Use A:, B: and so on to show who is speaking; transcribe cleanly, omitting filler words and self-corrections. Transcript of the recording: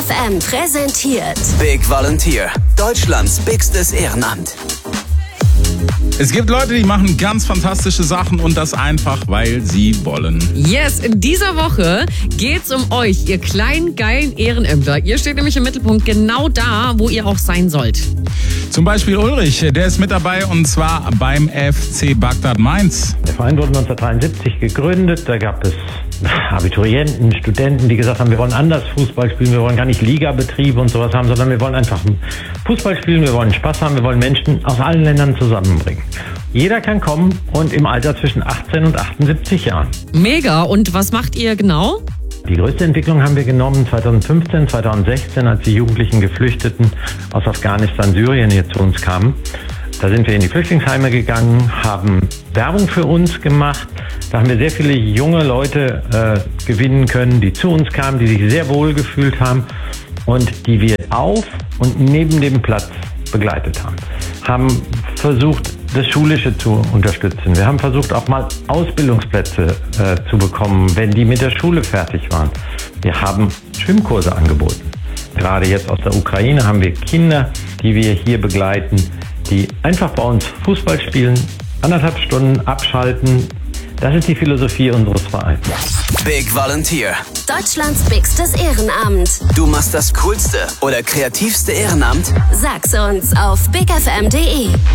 A: FM präsentiert
B: Big Volunteer, Deutschlands bigstes Ehrenamt.
C: Es gibt Leute, die machen ganz fantastische Sachen und das einfach, weil sie wollen.
D: Yes, in dieser Woche geht's um euch, ihr kleinen, geilen Ehrenämter. Ihr steht nämlich im Mittelpunkt, genau da, wo ihr auch sein sollt.
C: Zum Beispiel Ulrich, der ist mit dabei und zwar beim FC Bagdad Mainz.
E: Der Verein wurde 1973 gegründet. Da gab es Abiturienten, Studenten, die gesagt haben, wir wollen anders Fußball spielen, wir wollen gar nicht Ligabetrieb und sowas haben, sondern wir wollen einfach Fußball spielen, wir wollen Spaß haben, wir wollen Menschen aus allen Ländern zusammenbringen. Jeder kann kommen und im Alter zwischen 18 und 78 Jahren.
D: Mega, und was macht ihr genau?
E: Die größte Entwicklung haben wir genommen 2015, 2016, als die jugendlichen Geflüchteten aus Afghanistan, Syrien hier zu uns kamen. Da sind wir in die Flüchtlingsheime gegangen, haben Werbung für uns gemacht. Da haben wir sehr viele junge Leute gewinnen können, die zu uns kamen, die sich sehr wohl gefühlt haben und die wir auf und neben dem Platz begleitet haben. Haben versucht, das Schulische zu unterstützen. Wir haben versucht, auch mal Ausbildungsplätze zu bekommen, wenn die mit der Schule fertig waren. Wir haben Schwimmkurse angeboten. Gerade jetzt aus der Ukraine haben wir Kinder, die wir hier begleiten, die einfach bei uns Fußball spielen, 1,5 Stunden abschalten. Das ist die Philosophie unseres Vereins.
B: Big Volunteer.
A: Deutschlands bigstes Ehrenamt.
B: Du machst das coolste oder kreativste Ehrenamt?
A: Sag's uns auf bigfm.de.